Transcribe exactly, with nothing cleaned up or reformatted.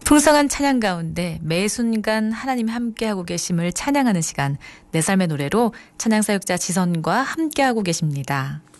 풍성한 찬양 가운데 매 순간 하나님 함께하고 계심을 찬양하는 시간, 내 삶의 노래로 찬양사역자 지선과 함께하고 계십니다.